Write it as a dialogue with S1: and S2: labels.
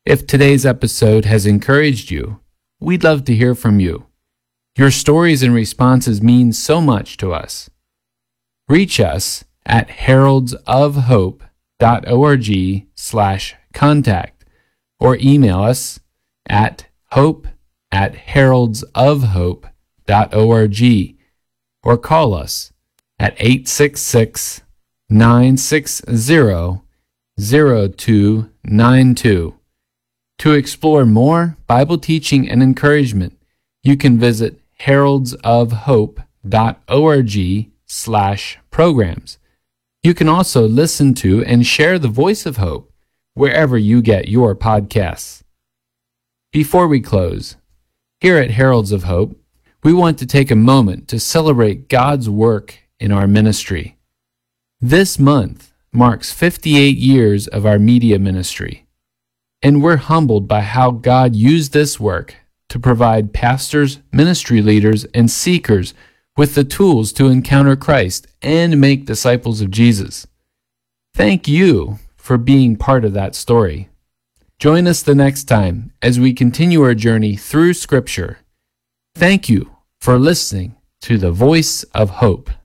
S1: If today's episode has encouraged you, we'd love to hear from you. Your stories and responses mean so much to us. Reach us at heraldsofhope.org/contact or email us at hope@heraldsofhope.org or call us at 866-960-0292. To explore more Bible teaching and encouragement, you can visit heraldsofhope.org/programs. You can also listen to and share the voice of hope wherever you get your podcasts. Before we close, here at Heralds of Hope, we want to take a moment to celebrate God's work in our ministry. This month marks 58 years of our media ministry, and we're humbled by how God used this work to provide pastors, ministry leaders, and seekers with the tools to encounter Christ and make disciples of Jesus. Thank you for being part of that story. Join us the next time as we continue our journey through Scripture. Thank you for listening to the Voice of Hope.